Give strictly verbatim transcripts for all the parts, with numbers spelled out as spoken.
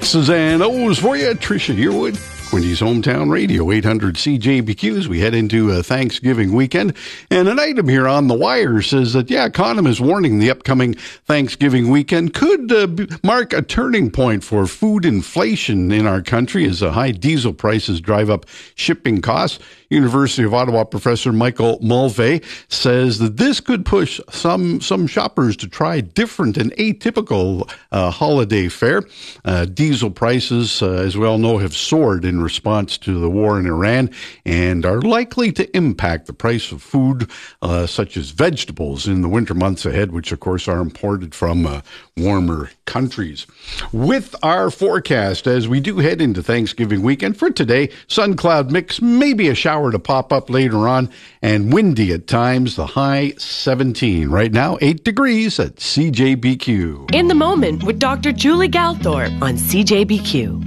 X's and O's for you. Tricia Yearwood, Quinty's Hometown Radio, eight hundred C J B Q as we head into a Thanksgiving weekend. And an item here on the wire says that, yeah, economists warning the upcoming Thanksgiving weekend could uh, mark a turning point for food inflation in our country as uh, high diesel prices drive up shipping costs. University of Ottawa professor Michael Mulvey says that this could push some some shoppers to try different and atypical uh, holiday fare. Uh, diesel prices, uh, as we all know, have soared in response to the war in Iran and are likely to impact the price of food, uh, such as vegetables, in the winter months ahead, which, of course, are imported from uh, warmer countries. With our forecast, as we do head into Thanksgiving weekend, for today, sun-cloud mix, maybe a shower to pop up later on, and windy at times, the high seventeen. Right now, eight degrees at C J B Q. In the Moment with Doctor Julie Galthorpe on C J B Q.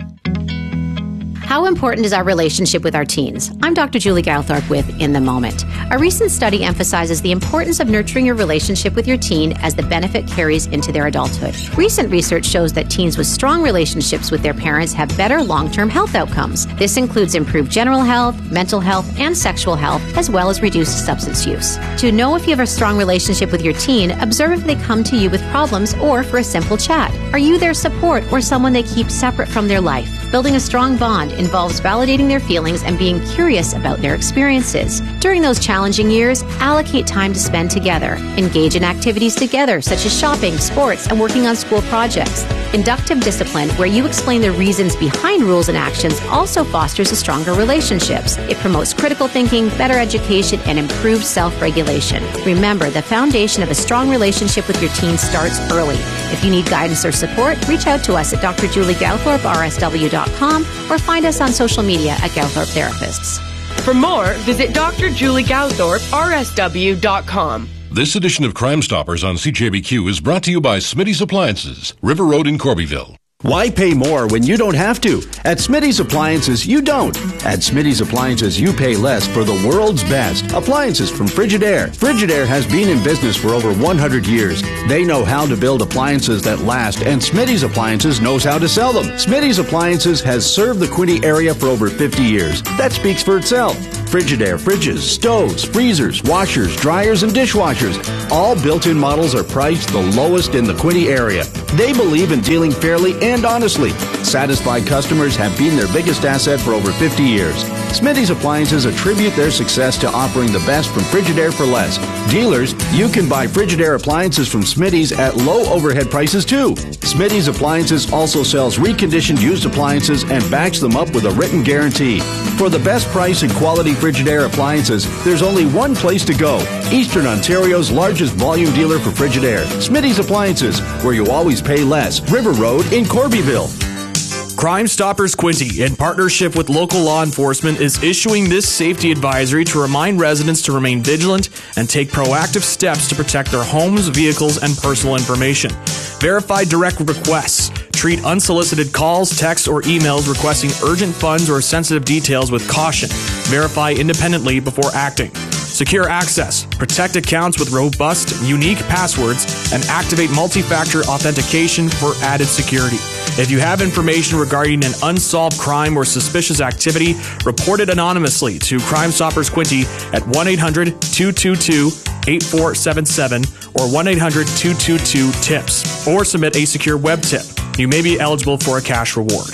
How important is our relationship with our teens? I'm Doctor Julie Galthorpe with In the Moment. A recent study emphasizes the importance of nurturing your relationship with your teen as the benefit carries into their adulthood. Recent research shows that teens with strong relationships with their parents have better long-term health outcomes. This includes improved general health, mental health, and sexual health, as well as reduced substance use. To know if you have a strong relationship with your teen, observe if they come to you with problems or for a simple chat. Are you their support or someone they keep separate from their life? Building a strong bond involves validating their feelings and being curious about their experiences. During those challenging years, allocate time to spend together. Engage in activities together, such as shopping, sports, and working on school projects. Inductive discipline, where you explain the reasons behind rules and actions, also fosters a stronger relationships. It promotes critical thinking, better education, and improved self-regulation. Remember, the foundation of a strong relationship with your teen starts early. If you need guidance or support, reach out to us at D R Julie Galthorpe R S W dot com or find us on social media at Galthorpe Therapists. For more, visit D R Julie Galthorpe R S W dot com. This edition of Crime Stoppers on C J B Q is brought to you by Smitty's Appliances, River Road in Corbyville. Why pay more when you don't have to? At Smitty's Appliances, you don't. At Smitty's Appliances, you pay less for the world's best. Appliances from Frigidaire. Frigidaire has been in business for over one hundred years. They know how to build appliances that last, and Smitty's Appliances knows how to sell them. Smitty's Appliances has served the Quinte area for over fifty years. That speaks for itself. Frigidaire fridges, stoves, freezers, washers, dryers, and dishwashers. All built-in models are priced the lowest in the Quinte area. They believe in dealing fairly and honestly. Satisfied customers have been their biggest asset for over fifty years. Smitty's Appliances attribute their success to offering the best from Frigidaire for less. Dealers, you can buy Frigidaire appliances from Smitty's at low overhead prices too. Smitty's Appliances also sells reconditioned used appliances and backs them up with a written guarantee. For the best price and quality Frigidaire appliances, there's only one place to go. Eastern Ontario's largest volume dealer for Frigidaire. Smitty's Appliances, where you always pay less. River Road in Corbyville. Crime Stoppers Quinte, in partnership with local law enforcement, is issuing this safety advisory to remind residents to remain vigilant and take proactive steps to protect their homes, vehicles, and personal information. Verify direct requests. Treat unsolicited calls, texts, or emails requesting urgent funds or sensitive details with caution. Verify independently before acting. Secure access. Protect accounts with robust, unique passwords, and activate multi-factor authentication for added security. If you have information regarding an unsolved crime or suspicious activity, report it anonymously to Crime Stoppers Quinte at one eight hundred two two two eight four seven seven or one eight hundred two two two TIPS, or submit a secure web tip. You may be eligible for a cash reward.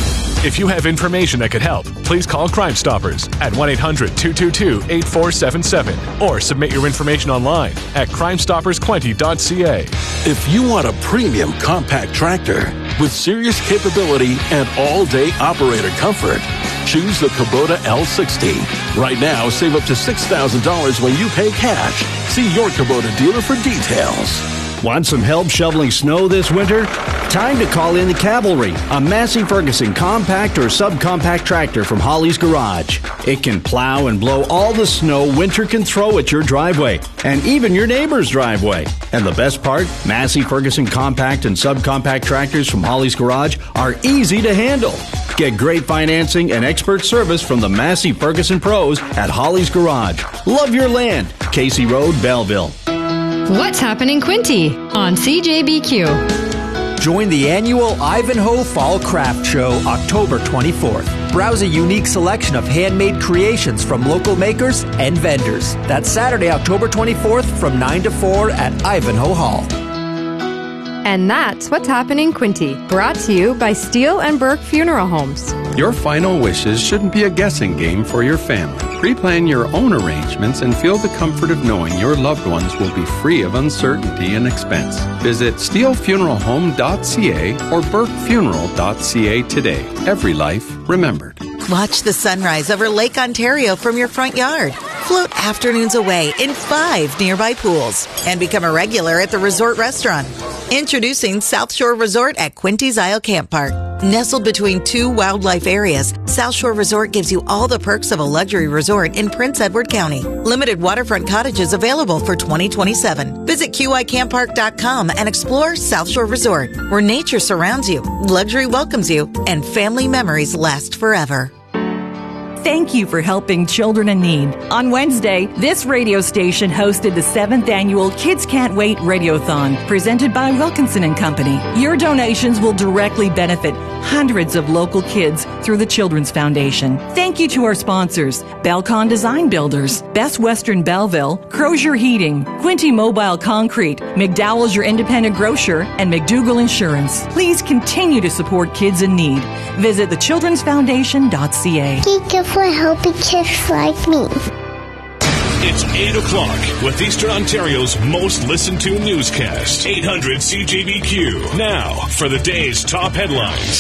If you have information that could help, please call Crime Stoppers at one eight hundred two two two eight four seven seven or submit your information online at crime stoppers quinte dot c a. If you want a premium compact tractor with serious capability and all-day operator comfort, choose the Kubota L sixty. Right now, save up to six thousand dollars when you pay cash. See your Kubota dealer for details. Want some help shoveling snow this winter? Time to call in the Cavalry, a Massey Ferguson compact or subcompact tractor from Holly's Garage. It can plow and blow all the snow winter can throw at your driveway, and even your neighbor's driveway. And the best part, Massey Ferguson compact and subcompact tractors from Holly's Garage are easy to handle. Get great financing and expert service from the Massey Ferguson pros at Holly's Garage. Love your land. Casey Road, Belleville. What's happening, Quinte? On C J B Q. Join the annual Ivanhoe Fall Craft Show October twenty-fourth. Browse a unique selection of handmade creations from local makers and vendors. That's Saturday, October twenty-fourth from nine to four at Ivanhoe Hall. And that's what's happening in Quinte. Brought to you by Steele and Burke Funeral Homes. Your final wishes shouldn't be a guessing game for your family. Pre-plan your own arrangements and feel the comfort of knowing your loved ones will be free of uncertainty and expense. Visit steele funeral home dot c a or burke funeral dot c a today. Every life remembered. Watch the sunrise over Lake Ontario from your front yard. Float afternoons away in five nearby pools and become a regular at the resort restaurant. Introducing South Shore Resort at Quinty's Isle Camp Park. Nestled between two wildlife areas, South Shore Resort gives you all the perks of a luxury resort in Prince Edward County. Limited waterfront cottages available for twenty twenty-seven. Visit q i camp park dot com and explore South Shore Resort, where nature surrounds you, luxury welcomes you, and family memories last forever. Thank you for helping children in need. On Wednesday, this radio station hosted the seventh annual Kids Can't Wait Radiothon, presented by Wilkinson and Company. Your donations will directly benefit hundreds of local kids through the Children's Foundation. Thank you to our sponsors, Belcon Design Builders, Best Western Belleville, Crozier Heating, Quinte Mobile Concrete, McDowell's Your Independent Grocer, and McDougall Insurance. Please continue to support kids in need. Visit the children's foundation dot c a. For helping kids like me. It's eight o'clock with Eastern Ontario's most listened to newscast. eight hundred C J B Q. Now for the day's top headlines.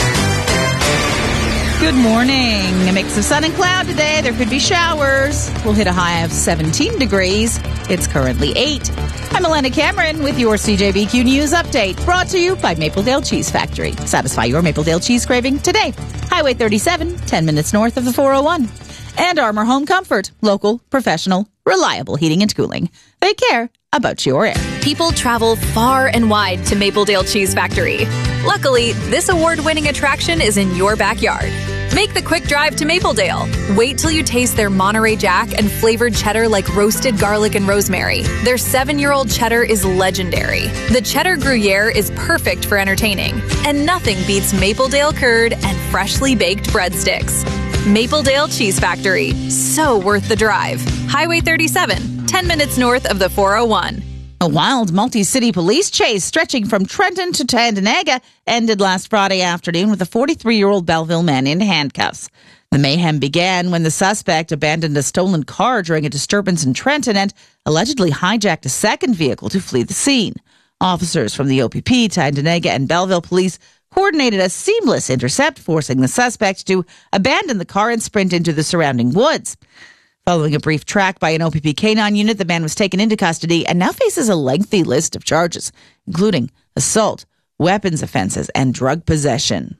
Good morning. A mix of sun and cloud today. There could be showers. We'll hit a high of seventeen degrees. It's currently eight. I'm Elena Cameron with your C J B Q News Update, brought to you by Mapledale Cheese Factory. Satisfy your Mapledale cheese craving today. Highway thirty-seven, ten minutes north of the four oh one. And Armor Home Comfort, local, professional, reliable heating and cooling. They care about your air. People travel far and wide to Mapledale Cheese Factory. Luckily, this award-winning attraction is in your backyard. Make the quick drive to Mapledale. Wait till you taste their Monterey Jack and flavored cheddar like roasted garlic and rosemary. Their seven-year-old cheddar is legendary. The cheddar Gruyere is perfect for entertaining. And nothing beats Mapledale curd and freshly baked breadsticks. Mapledale Cheese Factory. So worth the drive. Highway thirty-seven, ten minutes north of the four oh one. A wild multi-city police chase stretching from Trenton to Tyendinaga ended last Friday afternoon with a forty-three-year-old Belleville man in handcuffs. The mayhem began when the suspect abandoned a stolen car during a disturbance in Trenton and allegedly hijacked a second vehicle to flee the scene. Officers from the O P P, Tyendinaga, and Belleville police coordinated a seamless intercept, forcing the suspect to abandon the car and sprint into the surrounding woods. Following a brief track by an O P P K nine unit, the man was taken into custody and now faces a lengthy list of charges, including assault, weapons offenses, and drug possession.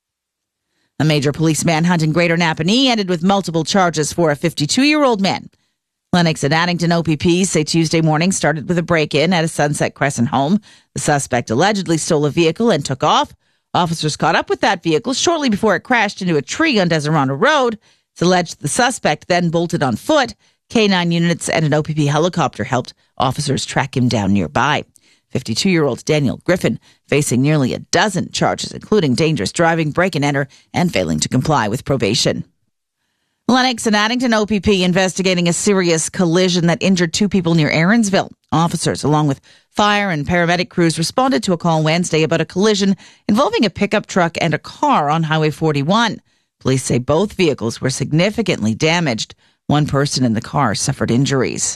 A major police manhunt in Greater Napanee ended with multiple charges for a fifty-two-year-old man. Lennox and Addington O P Ps say Tuesday morning started with a break-in at a Sunset Crescent home. The suspect allegedly stole a vehicle and took off. Officers caught up with that vehicle shortly before it crashed into a tree on Deserano Road. It's alleged the suspect then bolted on foot. K nine units and an O P P helicopter helped officers track him down nearby. fifty-two-year-old Daniel Griffin facing nearly a dozen charges, including dangerous driving, break-and-enter, and failing to comply with probation. Lennox and Addington O P P investigating a serious collision that injured two people near Aaronsville. Officers, along with fire and paramedic crews, responded to a call Wednesday about a collision involving a pickup truck and a car on Highway forty-one. Police say both vehicles were significantly damaged. One person in the car suffered injuries.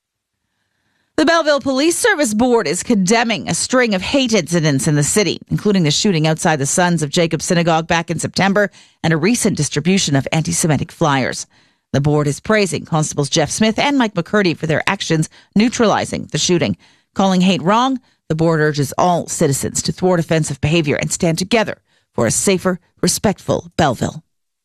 The Belleville Police Service Board is condemning a string of hate incidents in the city, including the shooting outside the Sons of Jacob Synagogue back in September and a recent distribution of anti-Semitic flyers. The board is praising Constables Jeff Smith and Mike McCurdy for their actions neutralizing the shooting. Calling hate wrong, the board urges all citizens to thwart offensive behavior and stand together for a safer, respectful Belleville.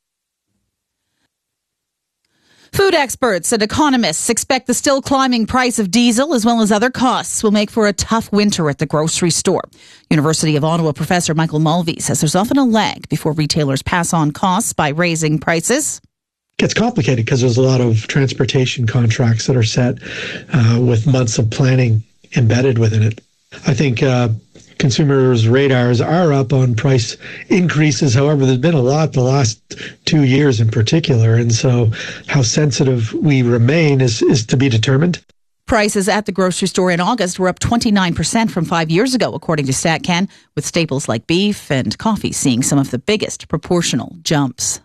Food experts and economists expect the still climbing price of diesel as well as other costs will make for a tough winter at the grocery store. University of Ottawa professor Michael Mulvey says there's often a lag before retailers pass on costs by raising prices. It gets complicated because there's a lot of transportation contracts that are set uh, with months of planning embedded within it. I think uh, consumers' radars are up on price increases. However, there's been a lot the last two years in particular, and so how sensitive we remain is, is to be determined. Prices at the grocery store in August were up twenty-nine percent from five years ago, according to StatCan, with staples like beef and coffee seeing some of the biggest proportional jumps.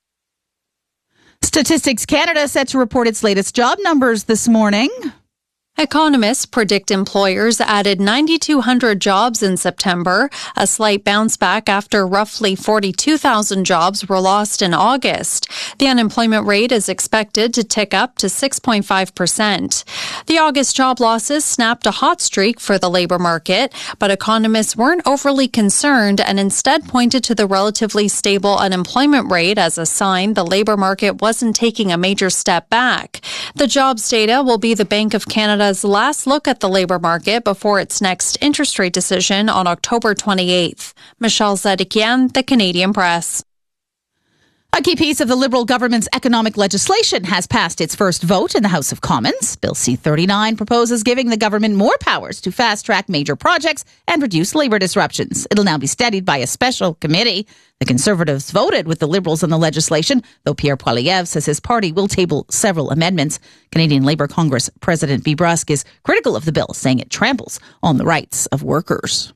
Statistics Canada set to report its latest job numbers this morning. Economists predict employers added nine thousand two hundred jobs in September, a slight bounce back after roughly forty-two thousand jobs were lost in August. The unemployment rate is expected to tick up to six point five percent. The August job losses snapped a hot streak for the labor market, but economists weren't overly concerned and instead pointed to the relatively stable unemployment rate as a sign the labor market wasn't taking a major step back. The jobs data will be the Bank of Canada's last look at the labor market before its next interest rate decision on October twenty-eighth. Michelle Zedekian, The Canadian Press. A key piece of the Liberal government's economic legislation has passed its first vote in the House of Commons. Bill C thirty-nine proposes giving the government more powers to fast-track major projects and reduce labour disruptions. It'll now be studied by a special committee. The Conservatives voted with the Liberals on the legislation, though Pierre Poilievre says his party will table several amendments. Canadian Labour Congress President Bea Brusk is critical of the bill, saying it tramples on the rights of workers.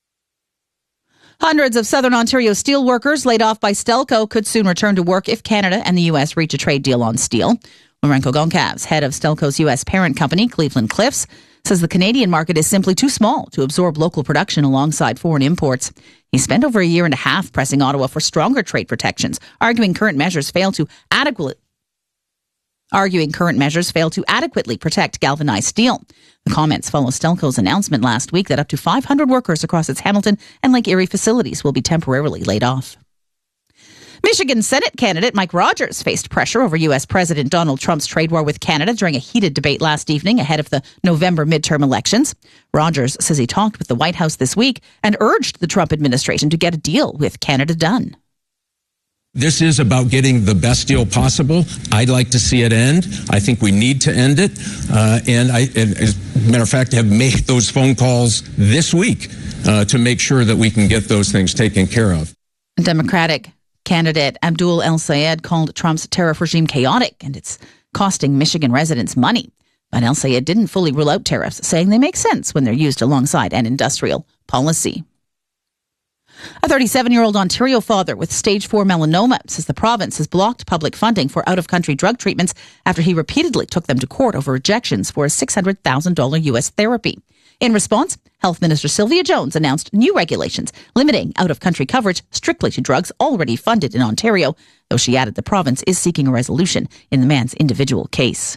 Hundreds of Southern Ontario steel workers laid off by Stelco could soon return to work if Canada and the U S reach a trade deal on steel. Lourenco Goncalves, head of Stelco's U S parent company, Cleveland Cliffs, says the Canadian market is simply too small to absorb local production alongside foreign imports. He spent over a year and a half pressing Ottawa for stronger trade protections, arguing current measures fail to adequately arguing current measures fail to adequately protect galvanized steel. The comments follow Stelco's announcement last week that up to five hundred workers across its Hamilton and Lake Erie facilities will be temporarily laid off. Michigan Senate candidate Mike Rogers faced pressure over U S President Donald Trump's trade war with Canada during a heated debate last evening ahead of the November midterm elections. Rogers says he talked with the White House this week and urged the Trump administration to get a deal with Canada done. This is about getting the best deal possible. I'd like to see it end. I think we need to end it. Uh, and I, and as a matter of fact, have made those phone calls this week uh, to make sure that we can get those things taken care of. Democratic candidate Abdul El-Sayed called Trump's tariff regime chaotic and it's costing Michigan residents money. But El-Sayed didn't fully rule out tariffs, saying they make sense when they're used alongside an industrial policy. A thirty-seven-year-old Ontario father with stage four melanoma says the province has blocked public funding for out-of-country drug treatments after he repeatedly took them to court over rejections for a six hundred thousand dollars U S therapy. In response, Health Minister Sylvia Jones announced new regulations limiting out-of-country coverage strictly to drugs already funded in Ontario, though she added the province is seeking a resolution in the man's individual case.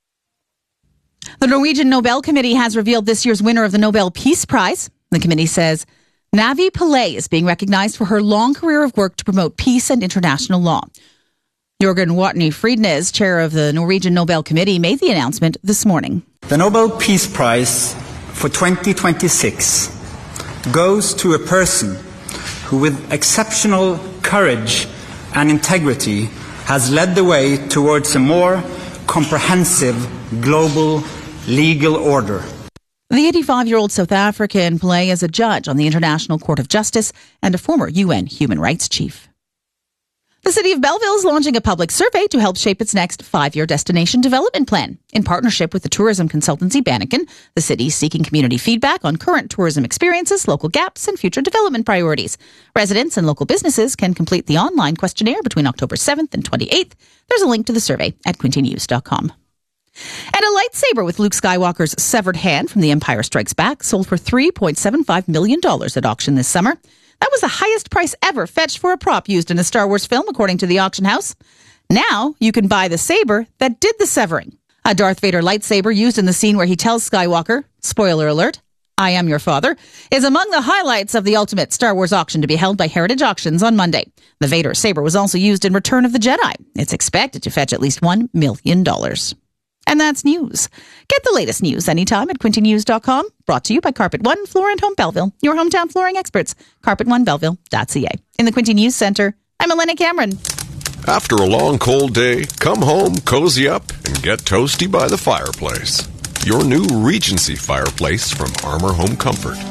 The Norwegian Nobel Committee has revealed this year's winner of the Nobel Peace Prize. The committee says Navi Pillay is being recognized for her long career of work to promote peace and international law. Jørgen Watne Friednes, chair of the Norwegian Nobel Committee, made the announcement this morning. The Nobel Peace Prize for twenty twenty-six goes to a person who, with exceptional courage and integrity, has led the way towards a more comprehensive global legal order. The eighty-five-year-old South African Pillay is a judge on the International Court of Justice and a former U N human rights chief. The City of Belleville is launching a public survey to help shape its next five-year destination development plan. In partnership with the tourism consultancy Banneken, the city is seeking community feedback on current tourism experiences, local gaps, and future development priorities. Residents and local businesses can complete the online questionnaire between October seventh and twenty-eighth. There's a link to the survey at quinte news dot com. And a lightsaber with Luke Skywalker's severed hand from The Empire Strikes Back sold for three point seven five million dollars at auction this summer. That was the highest price ever fetched for a prop used in a Star Wars film, according to the auction house. Now you can buy the saber that did the severing. A Darth Vader lightsaber used in the scene where he tells Skywalker, spoiler alert, I am your father, is among the highlights of the ultimate Star Wars auction to be held by Heritage Auctions on Monday. The Vader saber was also used in Return of the Jedi. It's expected to fetch at least one million dollars. And that's news. Get the latest news anytime at quinte news dot com. Brought to you by Carpet One Floor and Home Belleville, your hometown flooring experts. carpet one belleville dot c a. In the Quinte News Center, I'm Elena Cameron. After a long, cold day, come home, cozy up, and get toasty by the fireplace. Your new Regency fireplace from Armor Home Comfort.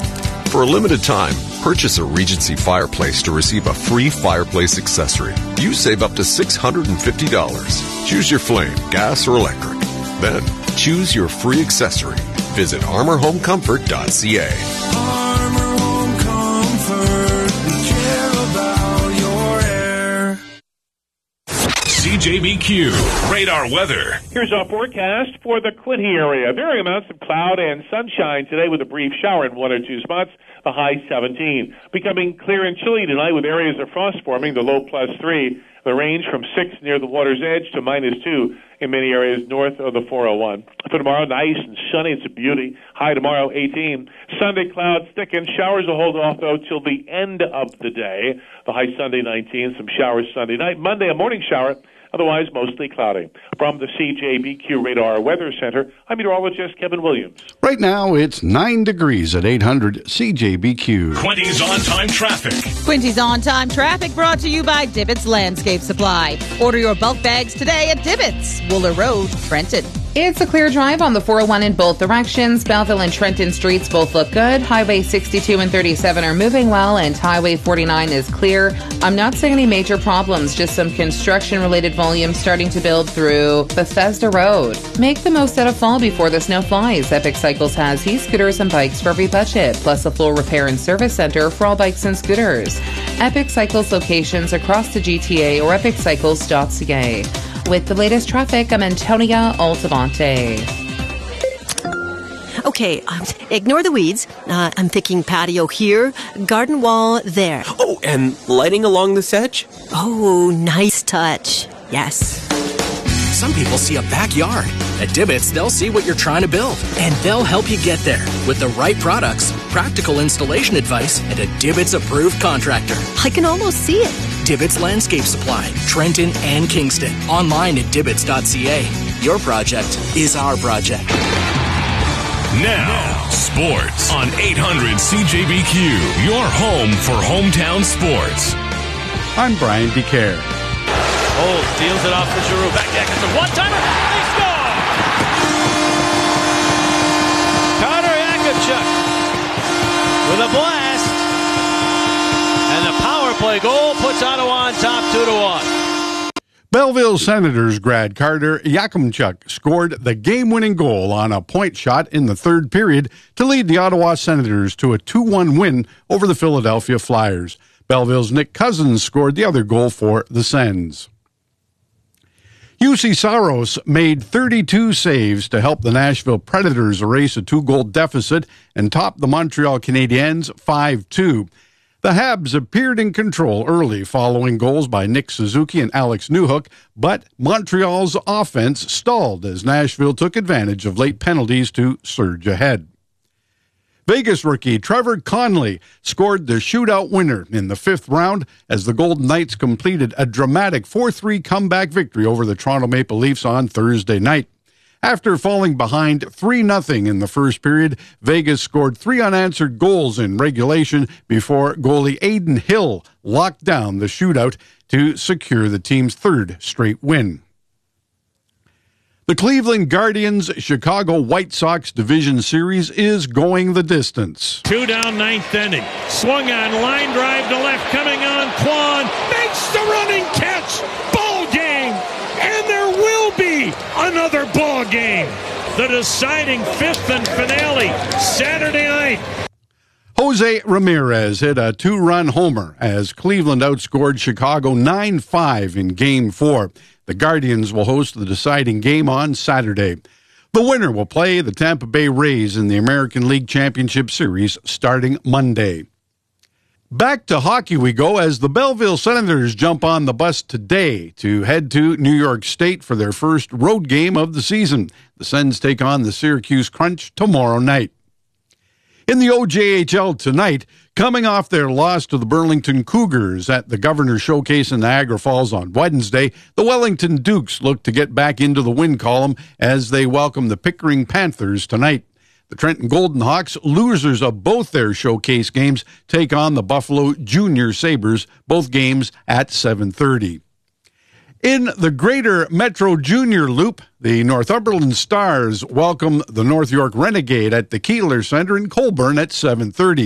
For a limited time, purchase a Regency fireplace to receive a free fireplace accessory. You save up to six hundred fifty dollars. Choose your flame, gas, or electric. Then, choose your free accessory. Visit armor home comfort dot c a. Armor Home Comfort, we care about your air. C J B Q radar weather. Here's our forecast for the Quinte area. Varying amounts of cloud and sunshine today with a brief shower in one or two spots. The high seventeen. Becoming clear and chilly tonight with areas of frost forming. The low plus three. The range from six near the water's edge to minus two in many areas north of the four oh one. For tomorrow, nice and sunny. It's a beauty. High tomorrow, eighteen. Sunday, clouds thicken. Showers will hold off, though, till the end of the day. The high Sunday, nineteen. Some showers Sunday night. Monday, a morning shower. Otherwise, mostly cloudy. From the C J B Q Radar Weather Center, I'm meteorologist Kevin Williams. Right now, it's nine degrees at eight hundred C J B Q. Quinte's on-time traffic. Quinte's on-time traffic brought to you by Divots Landscape Supply. Order your bulk bags today at Divots, Wooler Road, Trenton. It's a clear drive on the four oh one in both directions. Belleville and Trenton streets both look good. Highway sixty-two and thirty-seven are moving well, and Highway forty-nine is clear. I'm not seeing any major problems, just some construction-related volume starting to build through Bethesda Road. Make the most out of fall before the snow flies. Epic Cycles has e-scooters and bikes for every budget, plus a full repair and service center for all bikes and scooters. Epic Cycles locations across the G T A or epic cycles dot c a. With the latest traffic, I'm Antonia Altavante. Okay, um, ignore the weeds. Uh, I'm thinking patio here, garden wall there. Oh, and lighting along this edge? Oh, nice touch. Yes. Some people see a backyard. At Divots, they'll see what you're trying to build, and they'll help you get there with the right products, practical installation advice, and a Divots-approved contractor. I can almost see it. Divots Landscape Supply, Trenton and Kingston. Online at divots dot c a. Your project is our project. Now, sports on eight hundred C J B Q. Your home for hometown sports. I'm Brian DeCare. Oh, steals it off for Giroux. Back to Atkinson. One-timer. They score! Connor Yakupchuk with a blast. And the power play goal puts Ottawa on top two to one. Belleville Senators grad Carter Yakupchuk scored the game-winning goal on a point shot in the third period to lead the Ottawa Senators to a two one win over the Philadelphia Flyers. Belleville's Nick Cousins scored the other goal for the Sens. U C Saros made thirty-two saves to help the Nashville Predators erase a two-goal deficit and top the Montreal Canadiens five two. The Habs appeared in control early following goals by Nick Suzuki and Alex Newhook, but Montreal's offense stalled as Nashville took advantage of late penalties to surge ahead. Vegas rookie Trevor Connolly scored the shootout winner in the fifth round as the Golden Knights completed a dramatic four three comeback victory over the Toronto Maple Leafs on Thursday night. After falling behind three nothing in the first period, Vegas scored three unanswered goals in regulation before goalie Aiden Hill locked down the shootout to secure the team's third straight win. The Cleveland Guardians Chicago White Sox Division Series is going the distance. Two down, ninth inning. Swung on, line drive to left, coming on, Kwan makes the running catch. Ball game, and there will be another ball game. The deciding fifth and finale, Saturday night. Jose Ramirez hit a two-run homer as Cleveland outscored Chicago nine five in Game four. The Guardians will host the deciding game on Saturday. The winner will play the Tampa Bay Rays in the American League Championship Series starting Monday. Back to hockey we go as the Belleville Senators jump on the bus today to head to New York State for their first road game of the season. The Sens take on the Syracuse Crunch tomorrow night. In the O J H L tonight, coming off their loss to the Burlington Cougars at the Governor's Showcase in Niagara Falls on Wednesday, the Wellington Dukes look to get back into the win column as they welcome the Pickering Panthers tonight. The Trenton Golden Hawks, losers of both their showcase games, take on the Buffalo Junior Sabres, both games at seven thirty. In the Greater Metro Junior Loop, the Northumberland Stars welcome the North York Renegade at the Keeler Center in Colborne at seven thirty.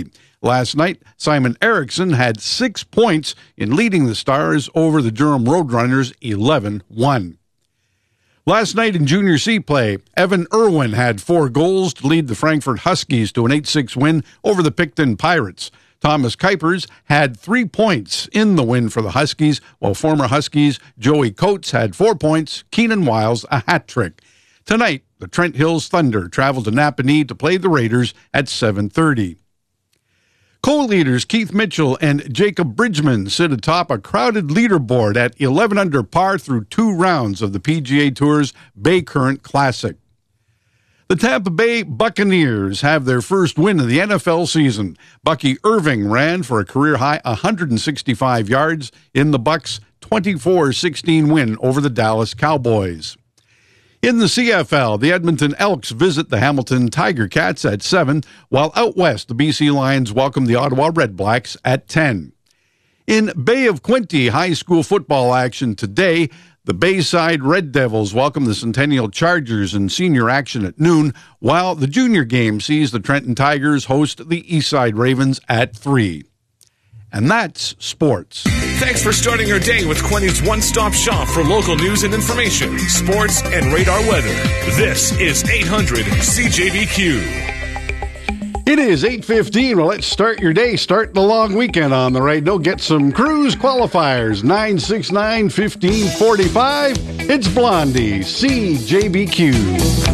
Last night, Simon Eriksson had six points in leading the Stars over the Durham Roadrunners eleven one. Last night in Junior C play, Evan Irwin had four goals to lead the Frankfurt Huskies to an eight six win over the Picton Pirates. Thomas Kuipers had three points in the win for the Huskies, while former Huskies Joey Coates had four points, Keenan Wiles a hat trick. Tonight, the Trent Hills Thunder travel to Napanee to play the Raiders at seven thirty. Co-leaders Keith Mitchell and Jacob Bridgman sit atop a crowded leaderboard at eleven under par through two rounds of the P G A Tour's Bay Current Classic. The Tampa Bay Buccaneers have their first win of the N F L season. Bucky Irving ran for a career-high one hundred sixty-five yards in the Bucs' twenty-four sixteen win over the Dallas Cowboys. In the C F L, the Edmonton Elks visit the Hamilton Tiger Cats at seven, while out west, the B C Lions welcome the Ottawa Redblacks at ten. In Bay of Quinte high school football action today, the Bayside Red Devils welcome the Centennial Chargers in senior action at noon, while the junior game sees the Trenton Tigers host the Eastside Ravens at three. And that's sports. Thanks for starting your day with Quinny's one-stop shop for local news and information, sports, and radar weather. This is eight hundred C J V Q. It is eight fifteen. Well, let's start your day. Start the long weekend on the radio. Get some cruise qualifiers. nine six nine, one five four five. It's Blondie, C J B Q.